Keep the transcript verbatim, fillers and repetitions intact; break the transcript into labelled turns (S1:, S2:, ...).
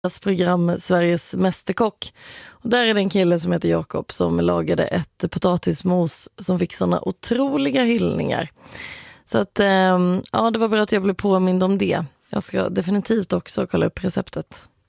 S1: program Sveriges mästerkock. Och där är det en kille som heter Jakob som lagade ett potatismos som fick såna otroliga hyllningar. Så att ja, det var bra att jag blev påmind om det. Jag ska definitivt också kolla upp receptet.